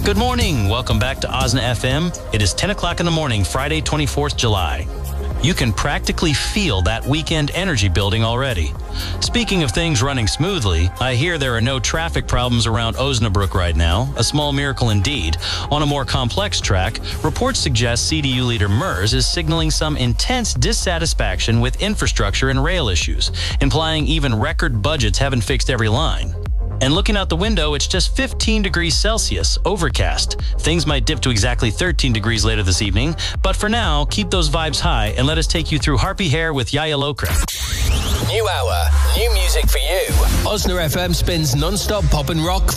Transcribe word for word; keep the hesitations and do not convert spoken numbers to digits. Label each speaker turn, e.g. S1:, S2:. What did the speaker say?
S1: Good morning. Welcome back to Osna F M. It is ten o'clock in the morning, Friday, twenty-fourth of July. You can practically feel that weekend energy building already. Speaking of things running smoothly, I hear there are no traffic problems around Osnabrück right now, a small miracle indeed. On a more complex track, reports suggest C D U leader Merz is signaling some intense dissatisfaction with infrastructure and rail issues, implying even record budgets haven't fixed every line. And looking out the window, it's just fifteen degrees Celsius, overcast. Things might dip to exactly thirteen degrees later this evening, but for now, keep those vibes high and let us take you through Harpy Hair with Yaya Lokra.
S2: New hour, new music for you. Osna F M spins non-stop pop and rock